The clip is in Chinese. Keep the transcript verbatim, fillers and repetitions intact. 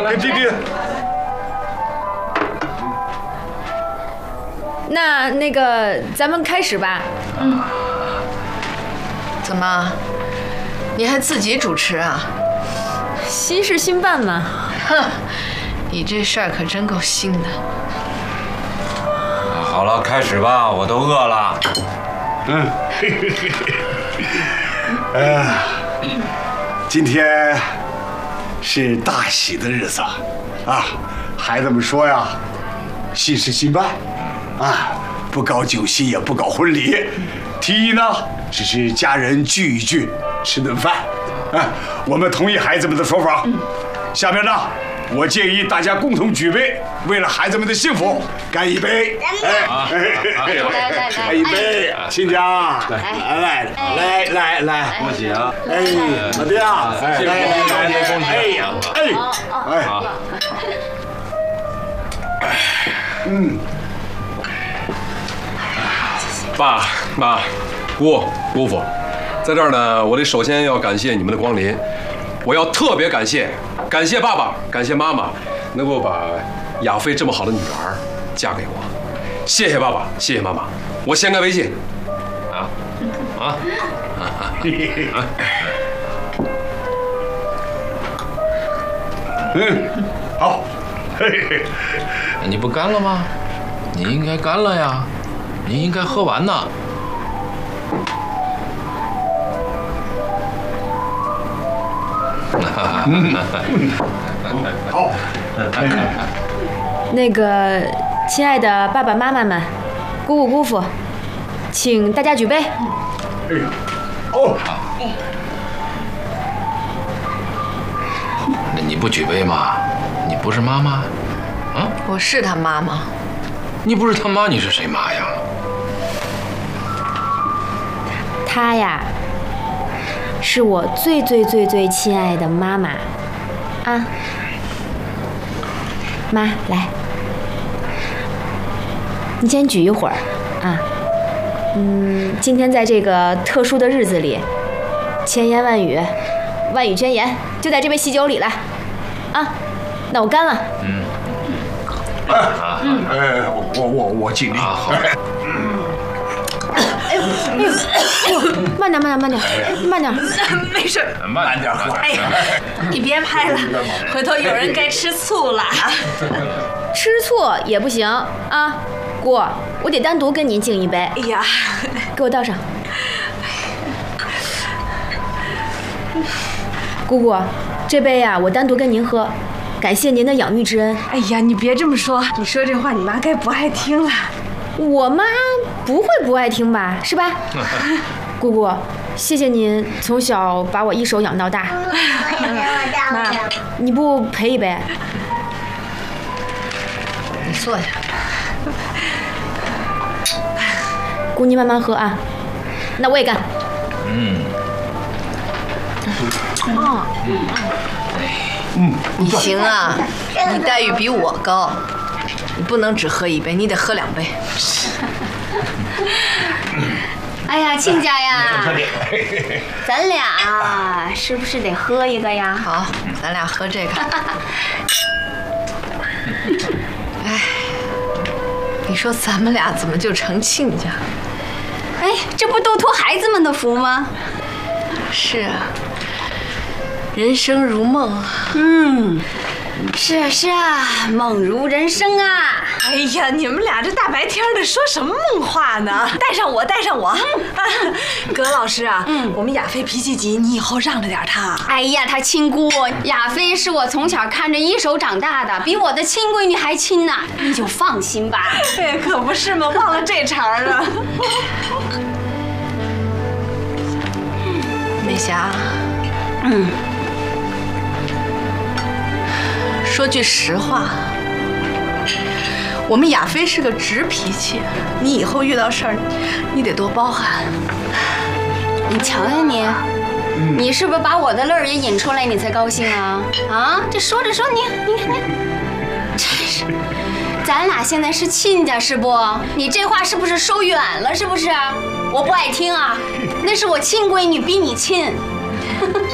跟弟弟。 那那个，咱们开始吧。嗯。 怎么？你还自己主持啊？ 新事新办嘛。 哼，你这事儿可真够新的。 好了，开始吧，我都饿了。 嗯。哎呀，今天是大喜的日子啊！孩子们说呀，新事新办。啊，不搞酒席，也不搞婚礼，提议呢，只是家人聚一聚，吃顿饭。啊，我们同意孩子们的说法。嗯，下面呢，我建议大家共同举杯，为了孩子们的幸福，干一杯！哎， 来来来， 干一杯！亲家，来来来来来， 恭喜啊！ 哎，老弟啊， 来来来，恭喜！ 哎呀，哎哎，嗯。 爸妈、姑姑父，在这儿呢，我得首先要感谢你们的光临，我要特别感谢，感谢爸爸，感谢妈妈，能够把亚飞这么好的女儿嫁给我，谢谢爸爸，谢谢妈妈，我先干为敬。啊啊嗯，好。嘿嘿， 你不干了吗？你应该干了呀。你应该喝完呢。 好。 那个，亲爱的爸爸妈妈们，姑姑姑父，请大家举杯。 哎呀，哦。 那你不举杯吗？你不是妈妈？ 啊？我是他妈妈。 你不是他妈，你是谁妈呀？ 她呀，是我最最最最亲爱的妈妈，啊，妈，来，你先举一会儿，啊，嗯，今天在这个特殊的日子里，千言万语，万语千言，就在这杯喜酒里了，啊，那我干了。嗯。 哎，哎，我我我尽力。好。 哎呦，哎呦，慢点，慢点，慢点，慢点， 没事， 慢点喝。 哎呀，你别拍了，回头有人该吃醋了。 吃醋也不行啊，姑，我得单独跟您敬一杯。 哎呀， 给我倒上。姑姑，这杯呀，我单独跟您喝，感谢您的养育之恩。 哎呀，你别这么说，你说这话你妈该不爱听了。 我妈不会不爱听吧，是吧？姑姑，谢谢您从小把我一手养到大。妈，你不陪一杯？ 你坐下。 姑，你慢慢喝啊。那我也干。嗯。 哦。嗯。你行啊，你待遇比我高。你不能只喝一杯，你得喝两杯。 哎呀，亲家呀，咱俩是不是得喝一个呀？ 好，咱俩喝这个。哎，你说咱们俩怎么就成亲家？ 哎，这不都托孩子们的福吗？ 是啊，人生如梦。 嗯。是啊是啊，梦如人生啊！ 哎呀，你们俩这大白天的说什么梦话呢？带上我，带上我。嗯、葛老师啊，嗯，我们亚飞脾气急，你以后让着点他。 哎呀，他亲姑亚飞是我从小看着一手长大的，比我的亲闺女还亲呢，你就放心吧。 哎，可不是嘛，忘了这茬了。美霞，嗯。说句实话，我们亚飞是个直脾气，你以后遇到事儿，你得多包涵。 你瞧瞧你，嗯、你是不是把我的泪儿也引出来，你才高兴啊？啊，这说着说你，你看，真是，咱俩现在是亲家是不？你这话是不是收远了？是不是？我不爱听啊，那是我亲闺女，比你亲。